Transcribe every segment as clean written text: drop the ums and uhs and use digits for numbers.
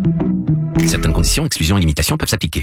Certaines conditions, exclusions et limitations peuvent s'appliquer.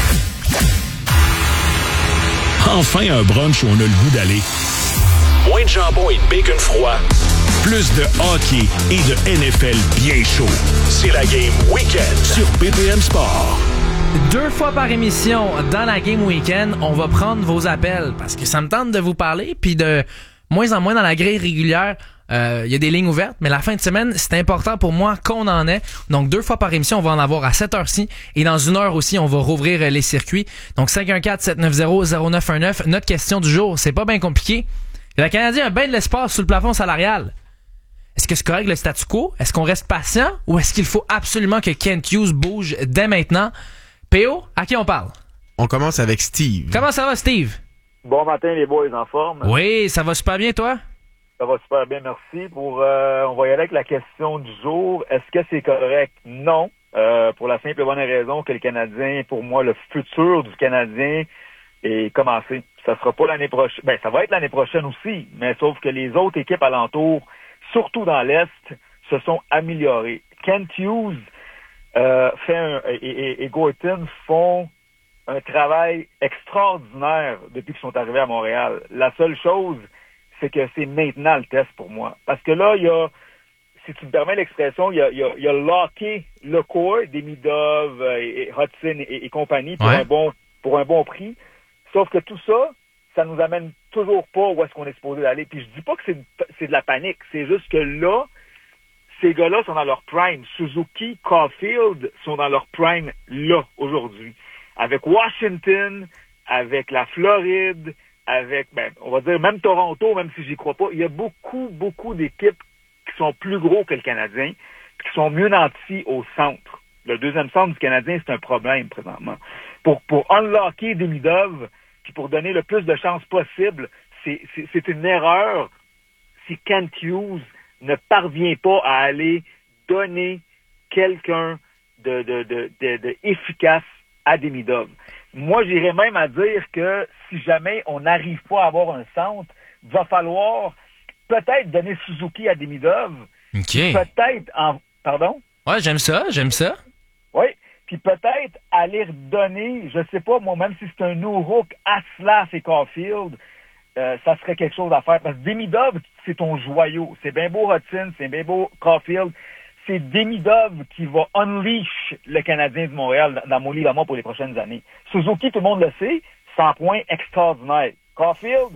Enfin un brunch où on a le goût d'aller. Moins de jambon et de bacon froid. Plus de hockey et de NFL bien chaud. C'est la Game Weekend sur BPM Sport. 2 fois par émission dans la Game Weekend, on va prendre vos appels parce que ça me tente de vous parler, puis de moins en moins dans la grille régulière. Il y a des lignes ouvertes, mais la fin de semaine, c'est important pour moi qu'on en ait. Donc, 2 fois par émission, on va en avoir à 7h-ci. Et dans 1 heure aussi, on va rouvrir les circuits. Donc, 514-790-0919. Notre question du jour, c'est pas bien compliqué. Le Canadien a bien de l'espace sous le plafond salarial. Est-ce que c'est correct le statu quo? Est-ce qu'on reste patient? Ou est-ce qu'il faut absolument que Kent Hughes bouge dès maintenant? PO, à qui on parle? On commence avec Steve. Comment ça va, Steve? Bon matin, les boys, en forme? Oui, ça va super bien, toi? Ça va super bien, merci. On va y aller avec la question du jour. Est-ce que c'est correct? Non. Pour la simple et bonne raison que le Canadien, pour moi, le futur du Canadien est commencé. Ça sera pas l'année prochaine. Ben, ça va être l'année prochaine aussi, mais sauf que les autres équipes alentours, surtout dans l'Est, se sont améliorées. Kent Hughes et Gorton font un travail extraordinaire depuis qu'ils sont arrivés à Montréal. La seule chose, c'est que c'est maintenant le test pour moi. Parce que là, il y a, si tu me permets l'expression, il y a locké le corps Demidov, et Hudson et compagnie pour un bon prix. Sauf que tout ça, ça nous amène toujours pas où est-ce qu'on est supposé aller. Puis je dis pas que c'est de la panique. C'est juste que là, ces gars-là sont dans leur prime. Suzuki, Caulfield sont dans leur prime là, aujourd'hui. Avec Washington, avec la Floride, avec, on va dire, même Toronto, même si j'y crois pas, il y a beaucoup d'équipes qui sont plus gros que le Canadien, qui sont mieux nantis au centre. Le deuxième centre du Canadien, c'est un problème, présentement. Pour unlocker Demidov, puis pour donner le plus de chances possible, c'est une erreur si Kent Hughes ne parvient pas à aller donner quelqu'un de efficace à Demidov. Moi, j'irais même à dire que si jamais on n'arrive pas à avoir un centre, il va falloir peut-être donner Suzuki à Demidov. OK. Peut-être Pardon? Ouais, j'aime ça. Oui. Puis peut-être aller redonner, je sais pas, moi, même si c'est un no-hook à Slav et Caulfield, ça serait quelque chose à faire. Parce que Demidov, c'est ton joyau. C'est bien beau Hudson, c'est bien beau Caulfield. C'est Demidov qui va unleash le Canadien de Montréal dans mon livre à moi pour les prochaines années. Suzuki, tout le monde le sait, 100 points extraordinaires. Caulfield,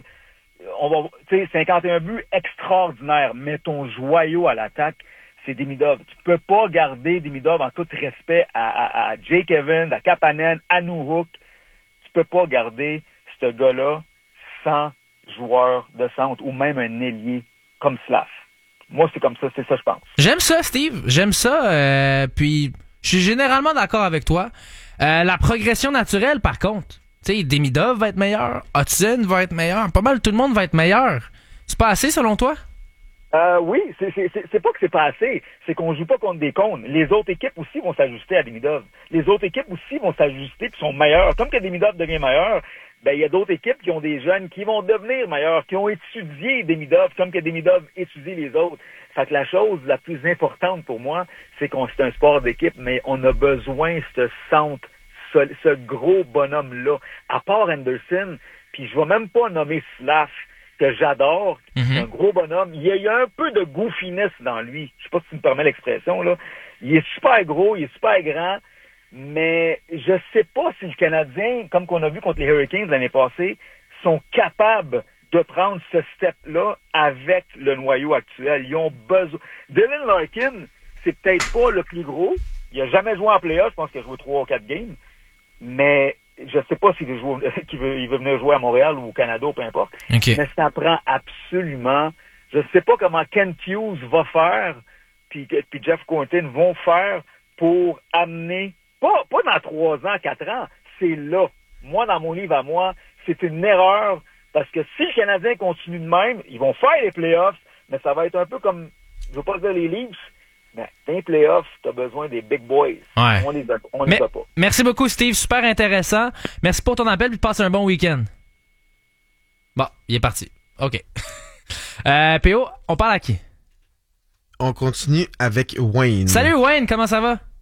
51 buts extraordinaires. Mais ton joyau à l'attaque, c'est Demidov. Tu peux pas garder Demidov en tout respect à Jake Evans, à Kapanen, à Nuruk. Tu peux pas garder ce gars-là sans joueur de centre ou même un ailier comme Slav. Moi, c'est comme ça, c'est ça, je pense. J'aime ça, Steve. J'aime ça. Puis, je suis généralement d'accord avec toi. La progression naturelle, par contre, tu sais, Demidov va être meilleur, Hudson va être meilleur, pas mal tout le monde va être meilleur. C'est pas assez, selon toi? Oui, c'est pas que c'est pas assez, c'est qu'on joue pas contre des cônes. Les autres équipes aussi vont s'ajuster à Demidov. Les autres équipes aussi vont s'ajuster puis sont meilleures. Comme que Demidov devient meilleur, il y a d'autres équipes qui ont des jeunes qui vont devenir meilleurs, qui ont étudié Demidov, comme que Demidov étudie les autres. Fait que la chose la plus importante pour moi, c'est qu'on c'est un sport d'équipe, mais on a besoin de ce centre, ce gros bonhomme-là. À part Anderson, puis je vais même pas nommer Slav, que j'adore, un gros bonhomme. Il y a un peu de goofiness dans lui. Je sais pas si tu me permets l'expression, là. Il est super gros, il est super grand, mais je sais pas si le Canadien, comme qu'on a vu contre les Hurricanes l'année passée, sont capables de prendre ce step-là avec le noyau actuel. Ils ont besoin. Dylan Larkin, c'est peut-être pas le plus gros. Il a jamais joué en play-off. Je pense qu'il a joué 3 ou 4 games. Mais je sais pas s'il il veut venir jouer à Montréal ou au Canada, peu importe. Okay. Mais ça prend absolument. Je sais pas comment Kent Hughes va faire, puis Jeff Gorton vont faire pour amener, pas dans 3 ans, 4 ans, c'est là. Moi, dans mon livre à moi, c'est une erreur, parce que si le Canadien continue de même, ils vont faire les playoffs, mais ça va être un peu comme, je veux pas dire les Leafs, mais dans les playoffs, tu as besoin des big boys. Ouais. On les a pas. Merci beaucoup, Steve. Super intéressant. Merci pour ton appel, puis passe un bon week-end. Bon, il est parti. OK. PO, on parle à qui? On continue avec Wayne. Salut Wayne, comment ça va?